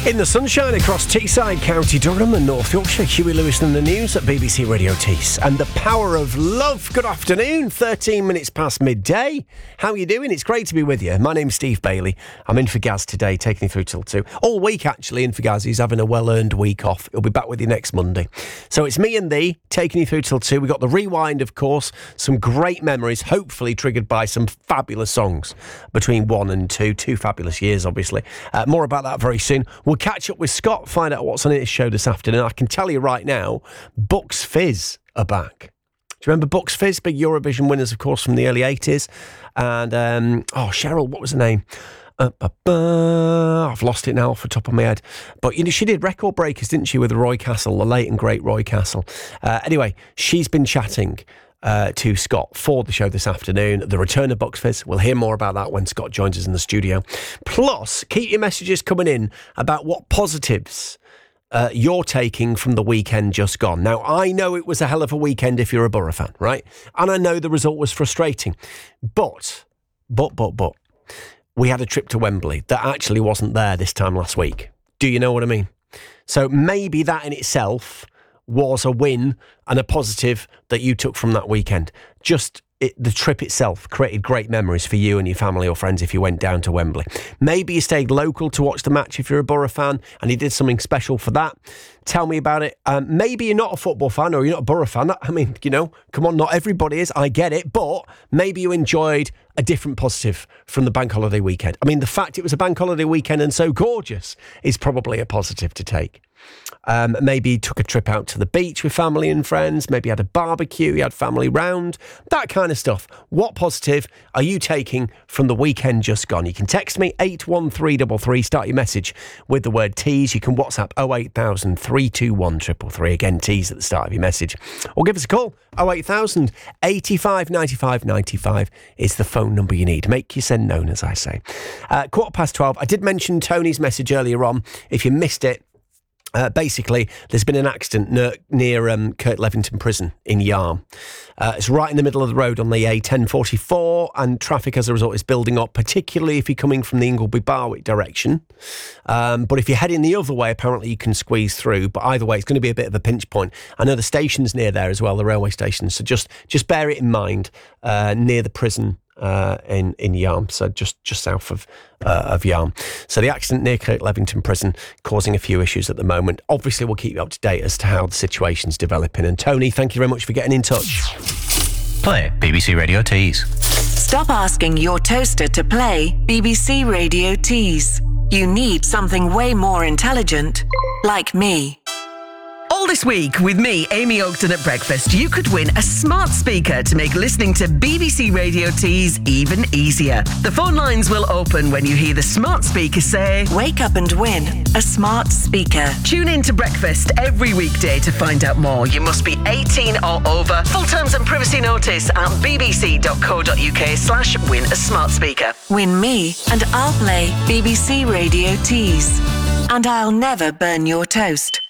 In the sunshine across Teesside, County Durham and North Yorkshire, Huey Lewis and the news at BBC Radio Tees. And the power of love. Good afternoon, 13 minutes past midday. How are you doing? It's great to be with you. My name's Steve Bailey. I'm in for Gaz today, taking you through till 2. All week, actually, in for Gaz. He's having a well-earned week off. He'll be back with you next Monday. So it's me and thee, taking you through till 2. We've got the rewind, of course. Some great memories, hopefully triggered by some fabulous songs between 1 and 2. 2 fabulous years, obviously. More about that very soon. We'll catch up with Scott, find out what's on his show this afternoon. I can tell you right now, Bucks Fizz are back. Do you remember Bucks Fizz? Big Eurovision winners, of course, from the early 80s. And, Cheryl, what was her name? I've lost it now off the top of my head. But, you know, she did Record Breakers, didn't she, with Roy Castle, the late and great Roy Castle. Anyway, she's been chatting to Scott for the show this afternoon. The return of Bucks Fizz. We'll hear more about that when Scott joins us in the studio. Plus, keep your messages coming in about what positives you're taking from the weekend just gone. Now, I know it was a hell of a weekend if you're a Borough fan, right? And I know the result was frustrating. But, we had a trip to Wembley that actually wasn't there this time last week. Do you know what I mean? So maybe that in itself was a win and a positive that you took from that weekend. The trip itself created great memories for you and your family or friends if you went down to Wembley. Maybe you stayed local to watch the match if you're a Borough fan and you did something special for that. Tell me about it. Maybe you're not a football fan or you're not a Borough fan. I mean, you know, come on, not everybody is. I get it. But maybe you enjoyed a different positive from the bank holiday weekend. I mean, the fact it was a bank holiday weekend and so gorgeous is probably a positive to take. Maybe you took a trip out to the beach with family and friends. Maybe you had a barbecue, you had family round, that kind of stuff. What positive are you taking from the weekend just gone? You can text me 81333, start your message with the word tease. You can WhatsApp 08000 321 333. Again, tease at the start of your message. Or give us a call, 08000 85 95 95 is the phone number you need. Make your send known, as I say. 12:15. I did mention Tony's message earlier on. If you missed it, basically, there's been an accident near Kirk Levington Prison in Yarm. It's right in the middle of the road on the A1044, and traffic as a result is building up, particularly if you're coming from the Ingleby-Barwick direction. But if you're heading the other way, apparently you can squeeze through. But either way, it's going to be a bit of a pinch point. I know the station's near there as well, the railway station. So just bear it in mind near the prison. In Yarm, so just south of Yarm. So the accident near Kirk Levington Prison causing a few issues at the moment. Obviously, we'll keep you up to date as to how the situation's developing. And Tony, thank you very much for getting in touch. Play BBC Radio Tees. Stop asking your toaster to play BBC Radio Tees. You need something way more intelligent, like me. All this week with me, Amy Oakton at breakfast, you could win a smart speaker to make listening to BBC Radio Tees even easier. The phone lines will open when you hear the smart speaker say, "Wake up and win a smart speaker." Tune in to breakfast every weekday to find out more. You must be 18 or over. Full terms and privacy notice at bbc.co.uk/win a smart speaker. Win me and I'll play BBC Radio Tees. And I'll never burn your toast.